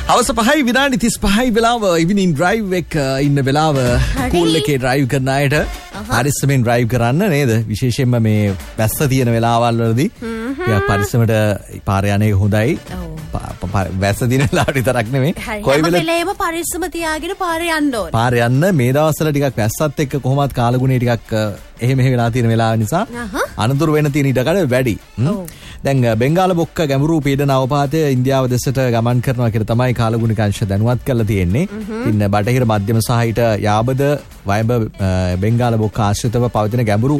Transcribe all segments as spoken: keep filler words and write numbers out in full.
හවස පහයි විනාඩි තිස් පහයි වෙලාව ඉවිනින් ඩ්‍රයිව් එක ඉන්න වෙලාව කූල් එකේ ඩ්‍රයිව් කරන අයට පරිස්සමෙන් ඩ්‍රයිව් කරන්න නේද? විශේෂයෙන්ම මේ වැස්ස තියෙන වෙලාවල් වලදී පරිස්සමට පාර යන්නේ හොඳයි. වැස්ස තියෙන වෙලාවට විතරක් නෙමෙයි. කොයි වෙලේම පරිස්සම තියාගෙන පාරේ යන්න ඕනේ. පාරේ යන්න මේ දවස්වල ටිකක් වැස්සත් එක්ක කොහොමත් කාලගුණේ ටිකක් එහෙම එහෙ වෙලා තියෙන වෙලාව නිසා අනතුරු වෙන තියෙන ඉඩකඩ වැඩි. දැන් බෙන්ගාල බොක්ක ගැඹුරු පීඩන අවපාතය ඉන්දියාව දෙසට ගමන් කරනවා කියලා තමයි කාලගුණික අංශ දැනුවත් කරලා තියෙන්නේ. ඉතින් බටහිර මධ්‍යම සහායට යාබද වයඹ බෙන්ගාල බොක්ක ආශ්‍රිතව පවතින ගැඹුරු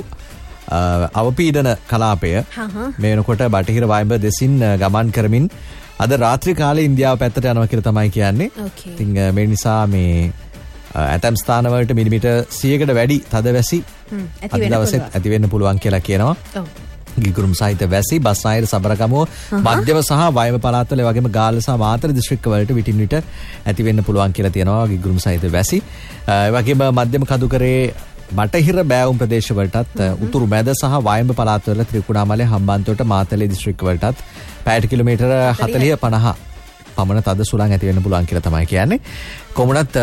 අවපීඩන කලාපය මේ වෙනකොට බටහිර වයඹ දෙසින් ගමන් කරමින් අද රාත්‍රී කාලේ ඉන්දියාව පැත්තට යනවා කියලා තමයි කියන්නේ. ඉතින් මේ නිසා මේ ඇතම් ස්ථානවලට මිලිමීටර් සියයකට වැඩි තද වැසි අද දවසෙත් ඇති වෙන්න පුළුවන් කියලා කියනවා. ගිගුරුම් සහිත වැසි බස්නාහිර සබරගමුව මධ්‍යම සහ වයඹ පළාත්වල ඒ වගේම ගාල්ල සහ මාතර දිස්ත්‍රික්කවලට විටින් විට ඇති වෙන්න පුළුවන් කියලා තියෙනවා ගිගුරුම් සහිත වැසි. ඒ වගේම මධ්‍යම කඳුකරේ බටහිර බෑවුම් ප්‍රදේශවලටත් උතුරු මැද සහ වයඹ පළාත්වල ත්‍රිකුණාමලය හම්බන්තොට මාතලේ දිස්ත්‍රික්කවලටත් පැයට කිලෝමීටර හතළිහ පනහ පමණ තද සුළං ඇති වෙන්න පුළුවන් කියලා තමයි කියන්නේ. කොමුණත්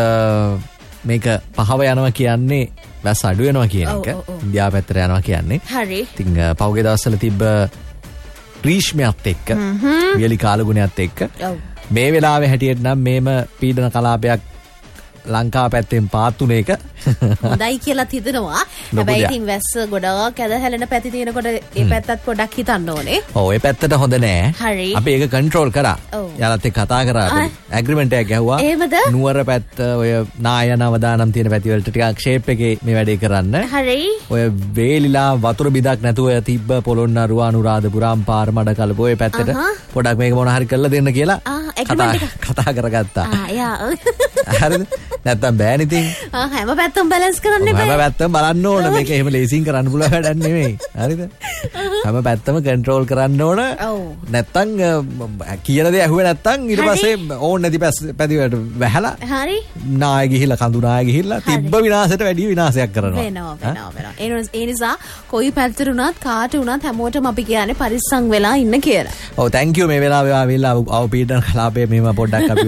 මේක පහව යනවා කියන්නේ වැස්ස අඩු වෙනවා කියන එක. ඉන්දියාව පැත්තට යනවා කියන්නේ. හරි. ඉතින් පහුගිය දවස්වල තිබ්බ ග්‍රීෂ්මයත් එක්ක වියලි කාලගුණයත් එක්ක මේ වෙලාවේ හැටියට නම් මේම පීඩන කලාපයක් ලංකාව පැත්තෙන් පාත්තුන එක හොඳයි කියලා හිතනවා. හැබැයි ඉතින් වැස්ස ගොඩාක් ඇද හැලෙන පැති තියෙනකොට ඒ පැත්තත් පොඩක් හිතන්න ඕනේ. ඔව් ඒ පැත්තට හොඳ නෑ. හරි. අපි ඒක කන්ට්‍රෝල් කරා. යාලත් එක්ක කතා කරා. ඇග්‍රීමන්ට් එකක් ගැහුවා. එහෙමද? නුවර පැත්ත ඔය නායන අවදානම් තියෙන පැති වලට ටිකක් ෂේප් එකේ මේ වැඩේ කරන්න. හරි. ඔය වේලිලා වතුර බිදක් නැතුව තිබ්බ පොළොන්නරුව අනුරාධපුර අම්පාර මඩකලප ඔය පැත්තට පොඩක් මේක මොන හරි කරලා දෙන්න කියලා කතා කතා කරගත්තා. ආ යා. හරිද? නැත්තම් බෑනේ ඉතින්. ආ හැම පැත්තම බැලන්ස් කරන්න බෑ. හැම පැත්තම බලන්න ඕන. මේක එහෙම ලේසියෙන් කරන්න පුළුවන් වැඩක් නෙමෙයි. හරිද? හැම පැත්තම කන්ට්‍රෝල් කරන්න ඕන. නැත්තම් කියන දේ ඇහුවේ නැත්තම් ඊට පස්සේ ඕන් නැති පැතිවලට වැහලා. හරි. නාය ගිහිල්ලා කඳු නාය ගිහිල්ලා තිබ්බ විනාශයට වැඩි විනාශයක් කරනවා. වෙනවා වෙනවා වෙනවා. ඒ නිසා කොයි පැත්තට උනත් කාට උනත් හැමෝටම අපි කියන්නේ පරිස්සම් වෙලා ඉන්න කියලා. ඔව් thank you මේ වෙලාවේ ආවිල්ලා අවපීඩන කලාපයේ මේව පොඩ්ඩක් අපි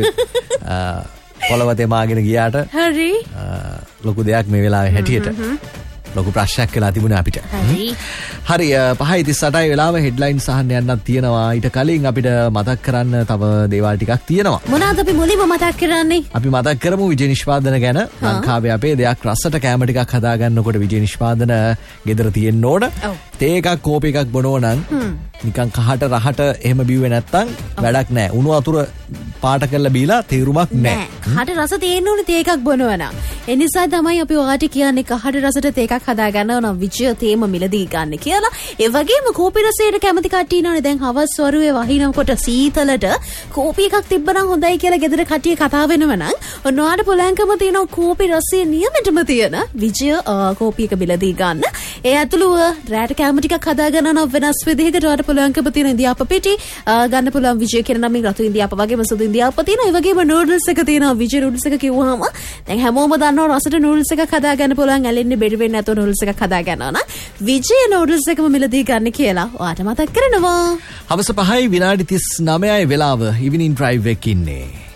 පොළවතේ මාගෙන ගියාට හරි ලොකු දෙයක් මේ වෙලාවේ හැටියට ලොකු ප්‍රශ්නයක් වෙලා තිබුණා අපිට. හරි. හරි පහයි තිස් අටයි වෙලාව හෙඩ්ලයින්ස් අහන්න යන්නත් තියෙනවා. ඊට කලින් අපිට මතක් කරන්න තව දේවල් ටිකක් තියෙනවා. මොනවාද අපි මුලින්ම මතක් කරන්නේ? අපි මතක් කරමු විජය නිෂ්පාදන ගැන. ලංකාවේ අපේ දෙයක් රසට කැම ටිකක් හදාගන්නකොට විජය නිෂ්පාදන ගෙදර තියෙන්න ඕන. තේ එකක් කෝපි එකක් බොනෝ නම් නිකන් කහට රහට එහෙම බිව්වේ නැත්තම් වැඩක් නැහැ. උණු වතුර පාට කරලා බීලා තේරුමක් නැහැ. කහට රස තියෙන්න ඕනේ තේ එකක් බොනවා නම්. ඒ නිසා තමයි අපි ඔයාලට කියන්නේ කහට රසට තේ එකක් හදා ගන්නවා නම් විජය තේම මිලදී ගන්න කියලා. ඒ වගේම කෝපි රසයට කැමති කට්ටිය ඉන්නවනේ දැන් හවස් වරුවේ වහිනකොට සීතලට කෝපි එකක් තිබ්බනම් හොඳයි කියලා ගෙදර කට්ටිය කතා වෙනව නම් ඔන්නවාට පොලංකම තියෙන කෝපි රසයේ නියමෙටම තියෙන විජය කෝපි එක මිලදී ගන්න. ඒ ඇතුළුව රැට කැම ටිකක් හදා ගන්න නම් වෙනස් විදිහකට ඔයාලට පොලංකම තියෙන ඉන්දියාප පිටි ගන්න පුළුවන් විජය කියන නමින් රතු ඉන්දියාප වගේම සුදු ඉන්දියාප තියෙනවා. ඒ වගේම නූඩල්ස් එක තියෙනවා. විජය නූඩල්ස් එක කිව්වහම දැන් හැමෝම දන්නවා රසට නූඩල්ස් එකක් හදා ගන්න පුළුවන්. ඇලෙන්නේ බෙඩ වෙන්නේ නැතුව නූඩල්ස් එකක් හදා ගන්නවා නම් විජය නූඩල්ස් එකම මිලදී ගන්න කියලා ඔයාලට මතක් කරනවා. හවස පහයි විනාඩි තිස් නවයයි වෙලාව ඉවිනින් ඩ්‍රයිව් එකේ ඉන්නේ.